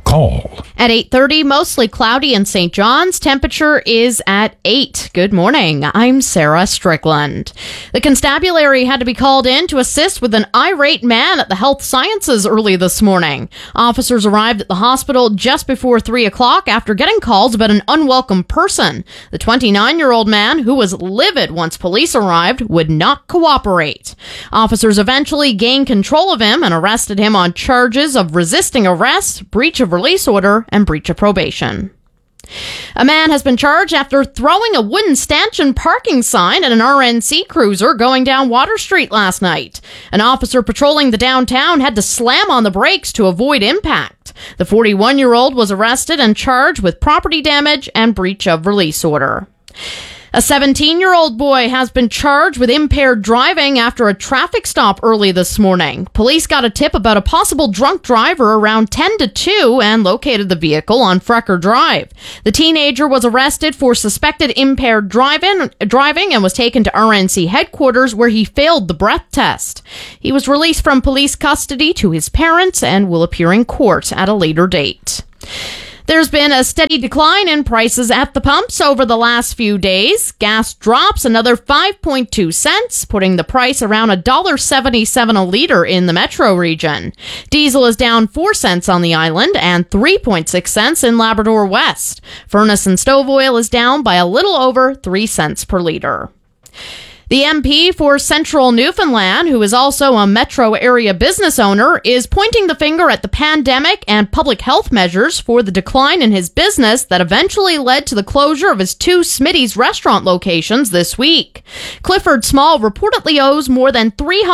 U: call.
A: At 8:30, mostly cloudy in St. John's. Temperature is at 8. Good morning. I'm Sarah Strickland. The constabulary had to be called in to assist with an irate man at the Health Sciences early this morning. Officers arrived at the hospital just before 3 o'clock after getting calls about an unwelcome person. The 29-year-old man, who was livid once police arrived, would not cooperate. Officers eventually gained control of him and arrested him on charges of resisting arrest, breach of release order, and breach of probation. A man has been charged after throwing a wooden stanchion parking sign at an RNC cruiser going down Water Street last night. An officer patrolling the downtown had to slam on the brakes to avoid impact. The 41-year-old was arrested and charged with property damage and breach of release order. A 17-year-old boy has been charged with impaired driving after a traffic stop early this morning. Police got a tip about a possible drunk driver around 10 to 2 and located the vehicle on Frecker Drive. The teenager was arrested for suspected impaired driving and was taken to RNC headquarters where he failed the breath test. He was released from police custody to his parents and will appear in court at a later date. There's been a steady decline in prices at the pumps over the last few days. Gas drops another 5.2 cents, putting the price around $1.77 a liter in the metro region. Diesel is down 4 cents on the island and 3.6 cents in Labrador West. Furnace and stove oil is down by a little over 3 cents per liter. The MP for Central Newfoundland, who is also a metro area business owner, is pointing the finger at the pandemic and public health measures for the decline in his business that eventually led to the closure of his 2 Smitty's restaurant locations this week. Clifford Small reportedly owes more than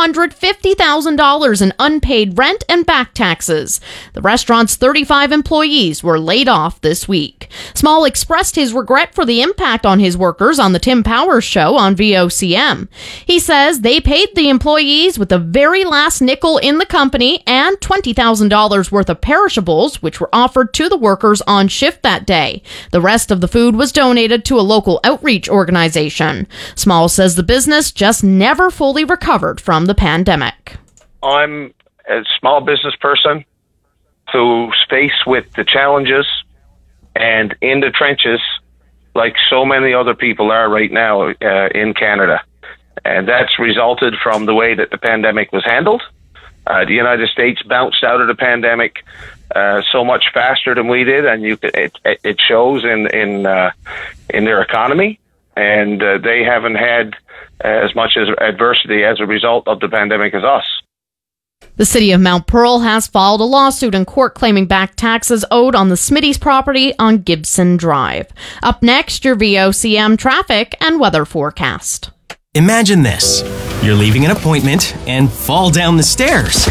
A: $350,000 in unpaid rent and back taxes. The restaurant's 35 employees were laid off this week. Small expressed his regret for the impact on his workers on the Tim Powers Show on VOCM. He says they paid the employees with the very last nickel in the company and $20,000 worth of perishables, which were offered to the workers on shift that day. The rest of the food was donated to a local outreach organization. Small says the business just never fully recovered from the pandemic.
B: I'm a small business person who's faced with the challenges and in the trenches like so many other people are right now in Canada. And that's resulted from the way that the pandemic was handled. The United States bounced out of the pandemic so much faster than we did, and it shows in their economy. And they haven't had as much as adversity as a result of the pandemic as us.
A: The city of Mount Pearl has filed a lawsuit in court claiming back taxes owed on the Smitty's property on Gibson Drive. Up next, your VOCM traffic and weather forecast.
V: Imagine this. You're leaving an appointment and fall down the stairs.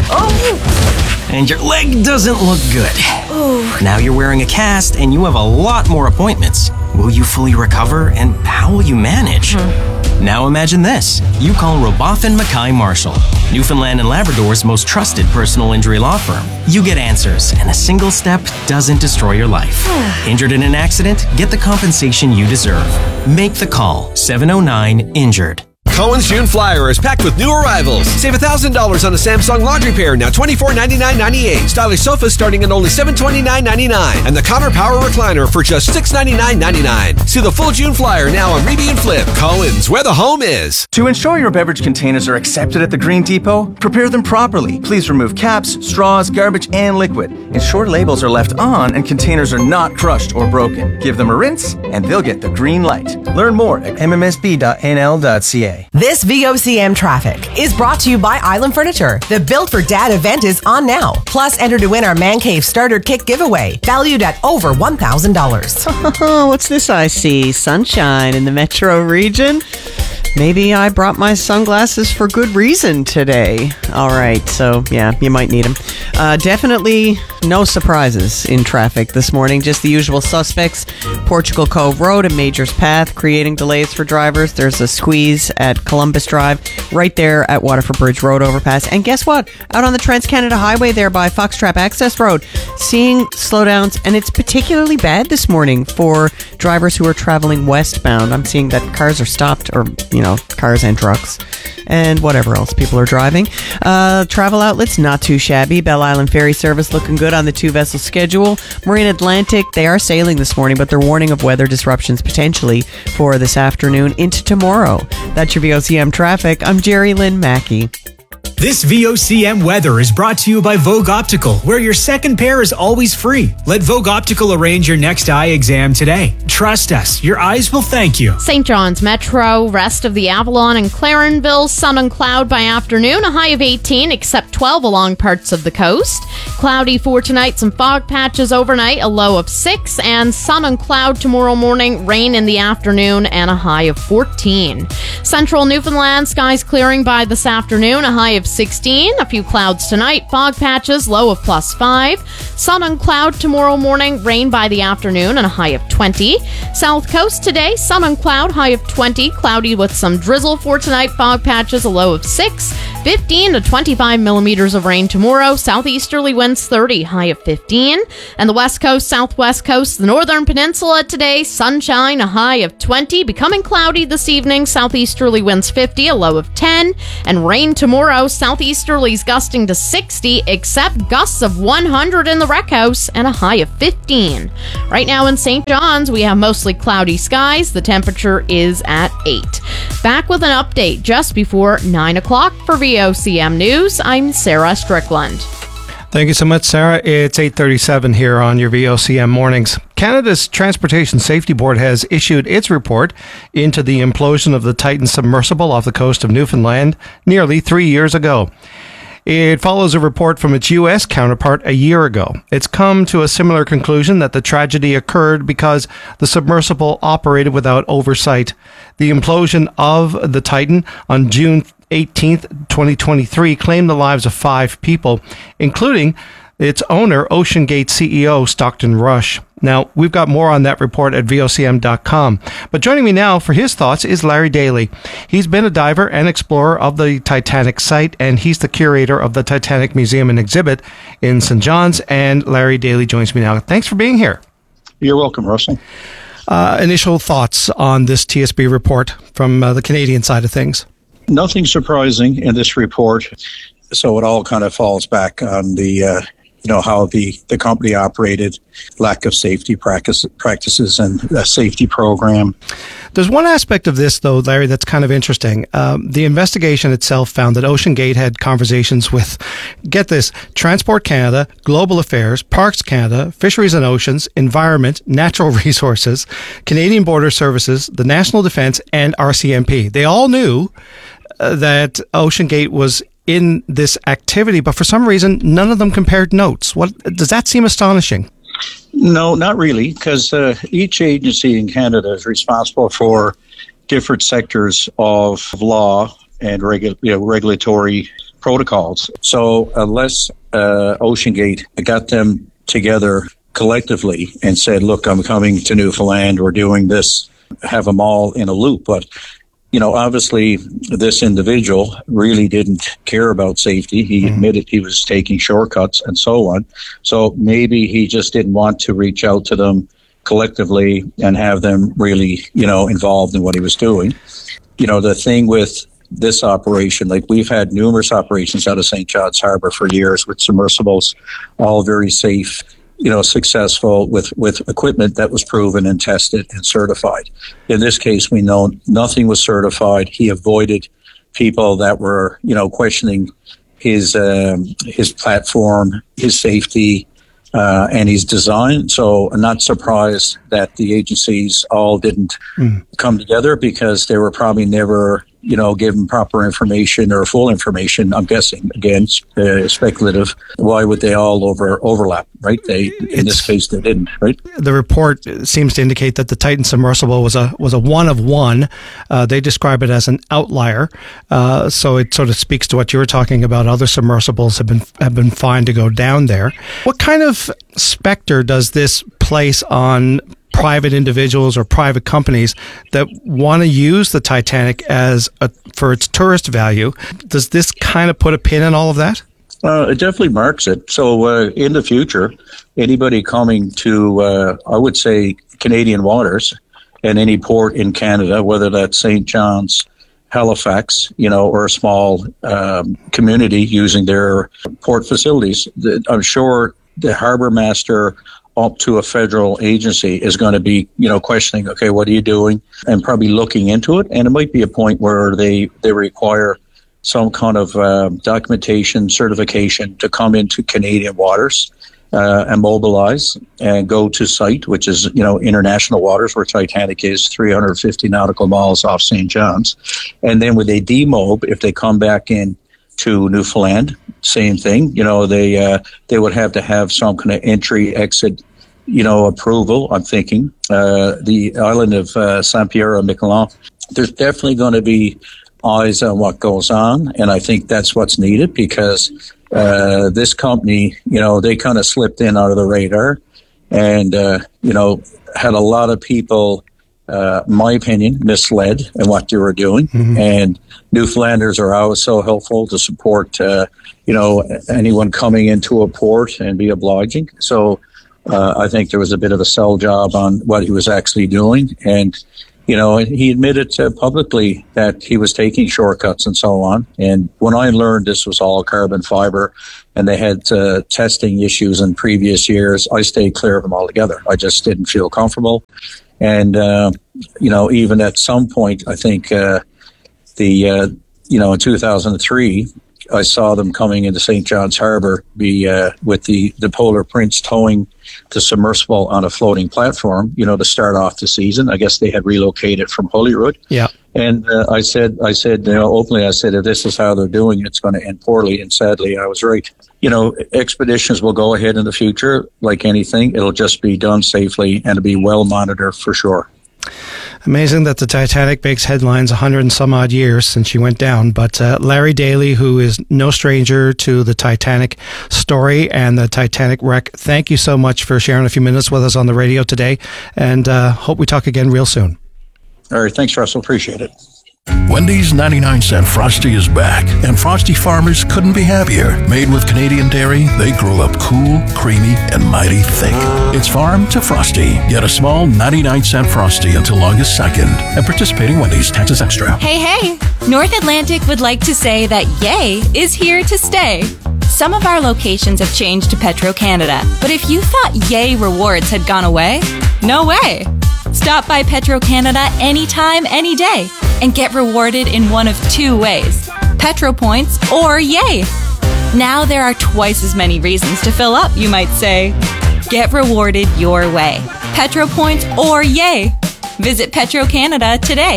V: Oh! And your leg doesn't look good. Oh. Now you're wearing a cast and you have a lot more appointments. Will you fully recover and how will you manage? Now imagine this. You call Robotham Mackay Marshall, Newfoundland and Labrador's most trusted personal injury law firm. You get answers, and a single step doesn't destroy your life. Injured in an accident? Get the compensation you deserve. Make the call. 709-INJURED.
W: Cohen's June Flyer is packed with new arrivals. Save $1,000 on a Samsung laundry pair, now $2499.98. Stylish sofas starting at only $729.99. And the Connor Power Recliner for just $699.99. See the full June Flyer now on Reby and Flip. Cohen's, where the home is.
X: To ensure your beverage containers are accepted at the Green Depot, prepare them properly. Please remove caps, straws, garbage, and liquid. Ensure labels are left on and containers are not crushed or broken. Give them a rinse, and they'll get the green light. Learn more at mmsb.nl.ca.
F: This VOCM traffic is brought to you by Island Furniture. The Built for Dad event is on now. Plus, enter to win our Man Cave Starter Kit giveaway, valued at over $1,000.
G: Oh, what's this I see? Sunshine in the metro region? Maybe I brought my sunglasses for good reason today. All right, so yeah, you might need them. Definitely no surprises in traffic this morning. Just the usual suspects. Portugal Cove Road and Majors Path creating delays for drivers. There's a squeeze at Columbus Drive right there at Waterford Bridge Road overpass. And guess what? Out on the Trans-Canada Highway there by Foxtrap Access Road, seeing slowdowns, and it's particularly bad this morning for drivers who are traveling westbound. I'm seeing that cars are stopped, or cars and trucks. and whatever else people are driving. Travel outlets, not too shabby. Belle Island Ferry Service looking good on the 2-vessel schedule. Marine Atlantic, they are sailing this morning, but they're warning of weather disruptions potentially for this afternoon into tomorrow. That's your VOCM traffic. I'm Jerry Lynn Mackey.
H: This VOCM weather is brought to you by Vogue Optical, where your second pair is always free. Let Vogue Optical arrange your next eye exam today. Trust us, your eyes will thank you.
A: St. John's Metro, rest of the Avalon and Clarenville, sun and cloud by afternoon, a high of 18, except 12 along parts of the coast. Cloudy for tonight, some fog patches overnight, a low of 6, and sun and cloud tomorrow morning, rain in the afternoon, and a high of 14. Central Newfoundland, skies clearing by this afternoon, a high of 16, a few clouds tonight, fog patches, low of +5. Sun and cloud tomorrow morning, rain by the afternoon, and a high of 20. South Coast today, sun and cloud, high of 20, cloudy with some drizzle for tonight, fog patches, a low of 6. 15 to 25 millimeters of rain tomorrow, southeasterly winds 30, high of 15. And the West Coast, Southwest Coast, the Northern Peninsula today, sunshine, a high of 20, becoming cloudy this evening, southeasterly winds 50, a low of 10. And rain tomorrow, southeasterlies gusting to 60, except gusts of 100 in the Rec House and a high of 15. Right now in St. John's, we have mostly cloudy skies. The temperature is at 8. Back with an update just before 9 o'clock for VOCM News. I'm Sarah Strickland.
J: Thank you so much, Sarah. It's 8:37 here on your VOCM mornings. Canada's Transportation Safety Board has issued its report into the implosion of the Titan submersible off the coast of Newfoundland nearly 3 years ago. It follows a report from its U.S. counterpart a year ago. It's come to a similar conclusion that the tragedy occurred because the submersible operated without oversight. The implosion of the Titan on June 18th, 2023 claimed the lives of 5 people, including its owner, OceanGate CEO Stockton Rush. Now, we've got more on that report at VOCM.com. But joining me now for his thoughts is Larry Daly. He's been a diver and explorer of the Titanic site, and he's the curator of the Titanic Museum and Exhibit in St. John's. And Larry Daly joins me now. Thanks for being here.
C: You're welcome, Russell.
J: Initial thoughts on this TSB report from the Canadian side of things?
C: Nothing surprising in this report. So it all kind of falls back on the how the company operated, lack of safety practices and a safety program.
J: There's one aspect of this, though, Larry, that's kind of interesting. The investigation itself found that OceanGate had conversations with, get this, Transport Canada, Global Affairs, Parks Canada, Fisheries and Oceans, Environment, Natural Resources, Canadian Border Services, the National Defence, and RCMP. They all knew that OceanGate was in this activity, but for some reason, none of them compared notes. What does that seem astonishing?
C: No, not really, because each agency in Canada is responsible for different sectors of law and regulatory protocols. So unless OceanGate got them together collectively and said, look, I'm coming to Newfoundland, we're doing this, have them all in a loop. But obviously this individual really didn't care about safety. He admitted he was taking shortcuts and so on. So maybe he just didn't want to reach out to them collectively and have them really, involved in what he was doing. The thing with this operation, like we've had numerous operations out of St. John's Harbour for years with submersibles, all very safe, successful with equipment that was proven and tested and certified. In this case, we know nothing was certified. He avoided people that were, questioning his platform, his safety, and his design. So I'm not surprised that the agencies all didn't come together because they were probably never, given proper information or full information. I'm guessing, again, speculative. Why would they all overlap, right? In this case, they didn't, right?
J: The report seems to indicate that the Titan submersible was a one of one. They describe it as an outlier. So it sort of speaks to what you were talking about. Other submersibles have been fine to go down there. What kind of specter does this place on private individuals or private companies that want to use the Titanic for its tourist value? Does this kind of put a pin in all of that?
C: It definitely marks it. So in the future, anybody coming to, I would say, Canadian waters and any port in Canada, whether that's St. John's, Halifax, or a small community using their port facilities. I'm sure the harbor master up to a federal agency is going to be, questioning, okay, what are you doing? And probably looking into it. And it might be a point where they require some kind of documentation, certification to come into Canadian waters and mobilize and go to site, which is, international waters where Titanic is 350 nautical miles off St. John's. And then when they demob, if they come back in to Newfoundland, same thing, they would have to have some kind of entry, exit, approval. I'm thinking the island of Saint-Pierre-et-Miquelon, there's definitely going to be eyes on what goes on. And I think that's what's needed because this company, they kind of slipped in out of the radar and, had a lot of people, my opinion, misled in what they were doing. Mm-hmm. And Newfoundlanders are always so helpful to support, anyone coming into a port and be obliging. So I think there was a bit of a sell job on what he was actually doing. And, he admitted publicly that he was taking shortcuts and so on. And when I learned this was all carbon fiber and they had testing issues in previous years, I stayed clear of them altogether. I just didn't feel comfortable. And, even at some point, I think in 2003, I saw them coming into St. John's Harbor with the Polar Prince towing the submersible on a floating platform, to start off the season. I guess they had relocated from Holyrood.
J: Yeah.
C: And I said, openly, if this is how they're doing it, it's going to end poorly. And sadly, I was right. Expeditions will go ahead in the future like anything. It'll just be done safely and it'll be well monitored for sure.
J: Amazing that the Titanic makes headlines 100 and some odd years since she went down. But Larry Daly, who is no stranger to the Titanic story and the Titanic wreck, thank you so much for sharing a few minutes with us on the radio today. And hope we talk again real soon.
C: All right. Thanks, Russell. Appreciate it.
U: Wendy's 99-cent Frosty is back, and Frosty farmers couldn't be happier. Made with Canadian dairy, they grow up cool, creamy, and mighty thick. It's farm to Frosty. Get a small 99-cent Frosty until August 2nd. At participating Wendy's, taxes extra.
D: Hey! North Atlantic would like to say that Yay is here to stay. Some of our locations have changed to Petro-Canada, but if you thought Yay rewards had gone away, no way! Stop by Petro-Canada anytime, any day, and get rewarded in one of two ways: Petro Points or Yay. Now there are twice as many reasons to fill up, you might say. Get rewarded your way. Petro Points or Yay. Visit Petro-Canada today.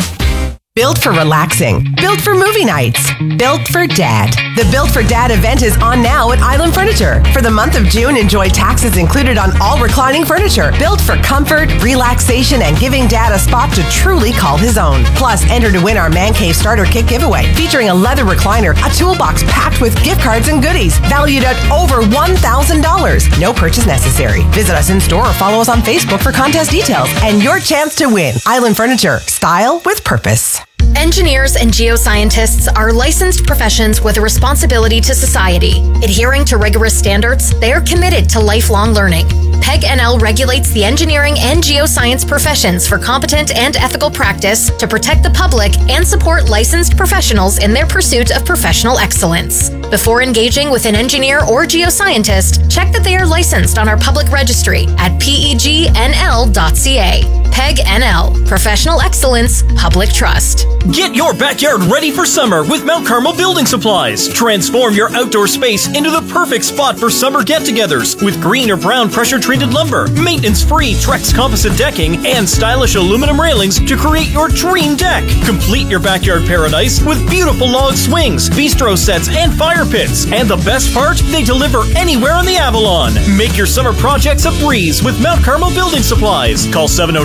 F: Built for relaxing. Built for movie nights. Built for Dad. The Built for Dad event is on now at Island Furniture. For the month of June, enjoy taxes included on all reclining furniture. Built for comfort, relaxation, and giving Dad a spot to truly call his own. Plus, enter to win our Man Cave Starter Kit giveaway, featuring a leather recliner, a toolbox packed with gift cards and goodies, valued at over $1,000. No purchase necessary. Visit us in store or follow us on Facebook for contest details and your chance to win. Island Furniture. Style with purpose.
E: Engineers and geoscientists are licensed professions with a responsibility to society. Adhering to rigorous standards, they are committed to lifelong learning. PEG NL regulates the engineering and geoscience professions for competent and ethical practice to protect the public and support licensed professionals in their pursuit of professional excellence. Before engaging with an engineer or geoscientist, check that they are licensed on our public registry at pegnl.ca. PEG NL, Professional Excellence, Public Trust.
K: Get your backyard ready for summer with Mount Carmel Building Supplies. Transform your outdoor space into the perfect spot for summer get-togethers with green or brown pressure-treated lumber, maintenance-free Trex composite decking, and stylish aluminum railings to create your dream deck. Complete your backyard paradise with beautiful log swings, bistro sets, and fire pits. And the best part, they deliver anywhere on the Avalon. Make your summer projects a breeze with Mount Carmel Building Supplies. Call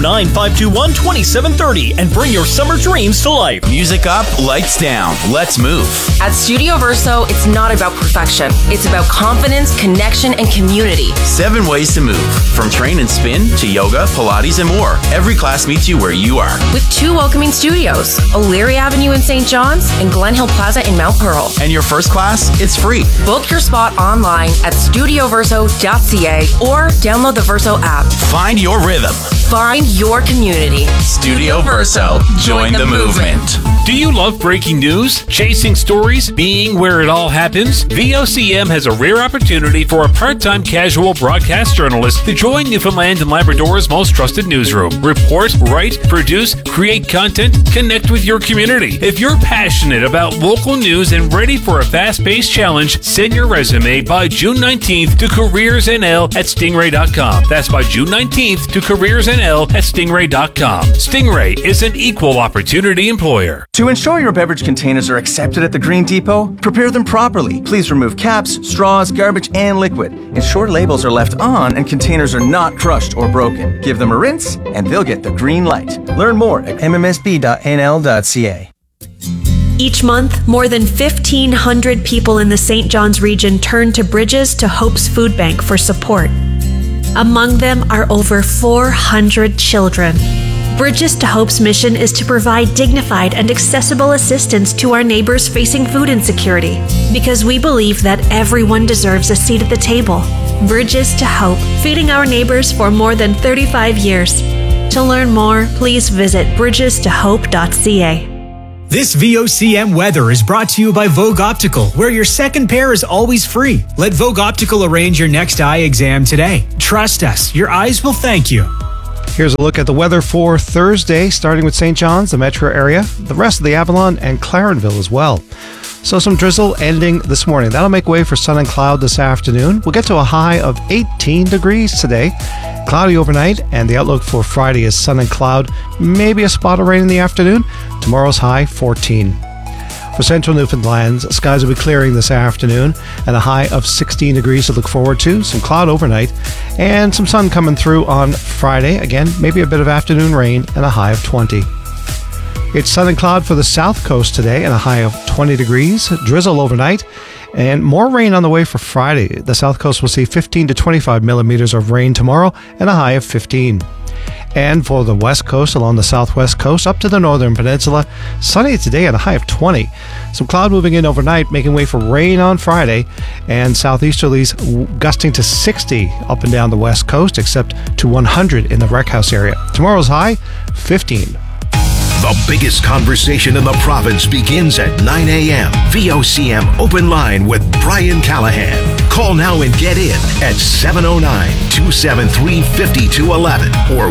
K: 709-521-2730 and bring your summer dreams to life.
L: Music up, lights down. Let's move.
Y: At Studio Verso, it's not about perfection. It's about confidence, connection, and community.
L: 7 ways to move. From train and spin to yoga, Pilates, and more. Every class meets you where you are.
Y: With 2 welcoming studios, O'Leary Avenue in St. John's and Glen Hill Plaza in Mount Pearl.
L: And your first class, it's free.
Y: Book your spot online at studioverso.ca or download the Verso app.
L: Find your rhythm.
Y: Find your community.
L: Studio Verso. Join the movement.
M: Do you love breaking news, chasing stories, being where it all happens? VOCM has a rare opportunity for a part-time casual broadcast journalist to join Newfoundland and Labrador's most trusted newsroom. Report, write, produce, create content, connect with your community. If you're passionate about local news and ready for a fast-paced challenge, send your resume by June 19th to careersnl@stingray.com. That's by June 19th to careersnl@stingray.com. Stingray is an equal opportunity employer.
X: To ensure your beverage containers are accepted at the Green Depot, prepare them properly. Please remove caps, straws, garbage, and liquid. Ensure labels are left on and containers are not crushed or broken. Give them a rinse and they'll get the green light. Learn more at mmsb.nl.ca.
N: Each month, more than 1,500 people in the St. John's region turn to Bridges to Hope's Food Bank for support. Among them are over 400 children. Bridges to Hope's mission is to provide dignified and accessible assistance to our neighbors facing food insecurity, because we believe that everyone deserves a seat at the table. Bridges to Hope, feeding our neighbors for more than 35 years. To learn more, please visit bridgestohope.ca.
H: This VOCM weather is brought to you by Vogue Optical, where your second pair is always free. Let Vogue Optical arrange your next eye exam today. Trust us, your eyes will thank you.
J: Here's a look at the weather for Thursday, starting with St. John's, the metro area, the rest of the Avalon, and Clarenville as well. So some drizzle ending this morning. That'll make way for sun and cloud this afternoon. We'll get to a high of 18 degrees today. Cloudy overnight, and the outlook for Friday is sun and cloud, maybe a spot of rain in the afternoon. Tomorrow's high, 14. For central Newfoundland, skies will be clearing this afternoon and a high of 16 degrees to look forward to. Some cloud overnight and some sun coming through on Friday. Again, maybe a bit of afternoon rain and a high of 20. It's sun and cloud for the south coast today and a high of 20 degrees. Drizzle overnight and more rain on the way for Friday. The south coast will see 15 to 25 millimeters of rain tomorrow and a high of 15. And for the west coast along the southwest coast up to the northern peninsula, sunny today at a high of 20. Some cloud moving in overnight, making way for rain on Friday, and southeasterlies gusting to 60 up and down the west coast, except to 100 in the Wreck House area. Tomorrow's high, 15.
I: The biggest conversation in the province begins at 9 a.m. VOCM Open Line with Brian Callahan. Call now and get in at 709-273-5211 or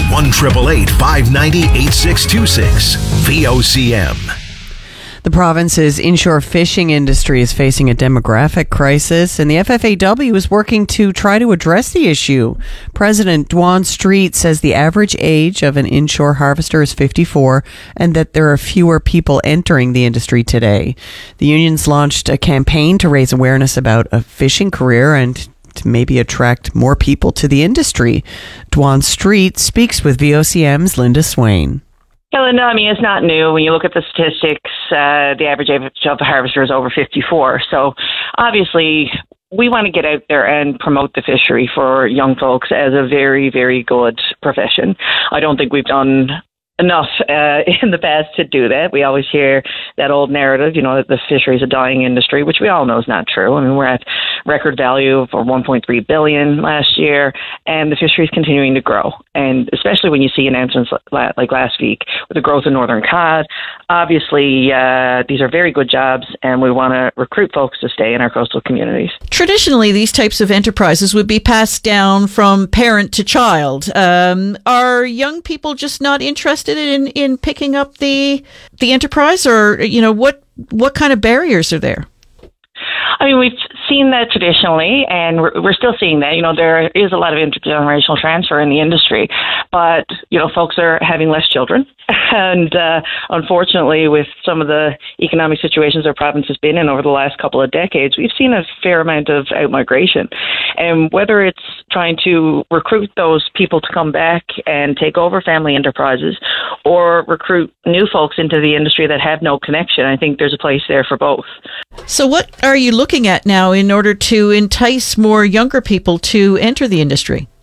I: 1-888-590-8626. VOCM.
G: The province's inshore fishing industry is facing a demographic crisis, and the FFAW is working to try to address the issue. President Dwan Street says the average age of an inshore harvester is 54 and that there are fewer people entering the industry today. The unions launched a campaign to raise awareness about a fishing career and to maybe attract more people to the industry. Dwan Street speaks with VOCM's Linda Swain.
O: Yeah, Linda, I mean, it's not new. When you look at the statistics, the average age of a harvester is over 54. So obviously, we want to get out there and promote the fishery for young folks as a very, very good profession. I don't think we've done enough in the past to do that. We always hear that old narrative, that the fishery is a dying industry, which we all know is not true. I mean, we're at record value of $1.3 billion last year, and the fishery is continuing to grow. And especially when you see announcements like last week with the growth of northern cod, obviously these are very good jobs, and we want to recruit folks to stay in our coastal communities.
P: Traditionally, these types of enterprises would be passed down from parent to child. Are young people just not interested in picking up the enterprise, or what kind of barriers are there?
O: I mean, we've seen that traditionally, and we're still seeing that. There is a lot of intergenerational transfer in the industry, but folks are having less children, and unfortunately, with some of the economic situations our province has been in over the last couple of decades, we've seen a fair amount of outmigration. And whether it's trying to recruit those people to come back and take over family enterprises, or recruit new folks into the industry that have no connection, I think there's a place there for both.
P: So what are you looking at now in order to entice more younger people to enter the industry?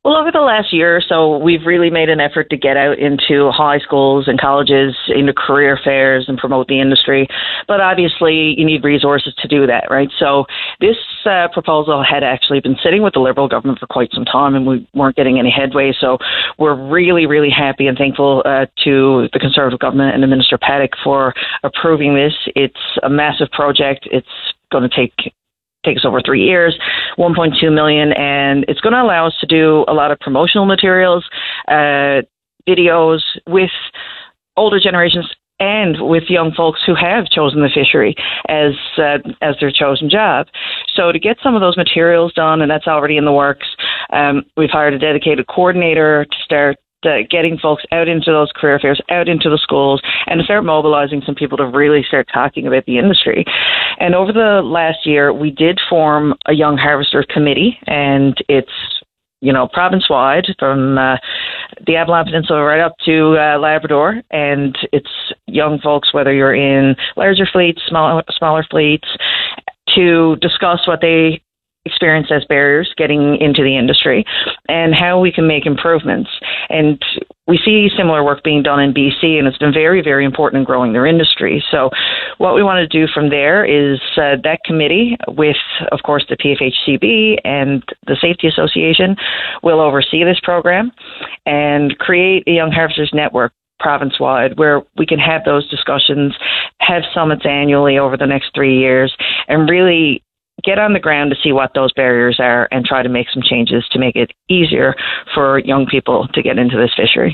O: Well, over the last year or so, we've really made an effort to get out into high schools and colleges, into career fairs and promote the industry. But obviously, you need resources to do that, right? So this proposal had actually been sitting with the Liberal government for quite some time, and we weren't getting any headway. So we're really, really happy and thankful to the Conservative government and the Minister Paddock for approving this. It's a massive project. It's going to take us over 3 years, 1.2 million, and it's going to allow us to do a lot of promotional materials, videos with older generations and with young folks who have chosen the fishery as their chosen job. So to get some of those materials done, and that's already in the works, we've hired a dedicated coordinator to start getting folks out into those career fairs, out into the schools, and to start mobilizing some people to really start talking about the industry. And over the last year, we did form a Young Harvester Committee, and it's, province-wide from the Avalon Peninsula right up to Labrador, and it's young folks, whether you're in larger fleets, smaller fleets, to discuss what they experience as barriers getting into the industry and how we can make improvements. And we see similar work being done in BC, and it's been very, very important in growing their industry. So what we want to do from there is that committee with, of course, the PFHCB and the Safety Association will oversee this program and create a Young Harvesters Network province-wide where we can have those discussions, have summits annually over the next 3 years, and really get on the ground to see what those barriers are and try to make some changes to make it easier for young people to get into this fishery.